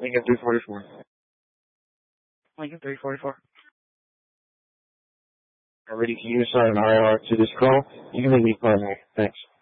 Lincoln 344. Lincoln 344. Already, can you assign an IR to this call? You can leave me primary. Thanks.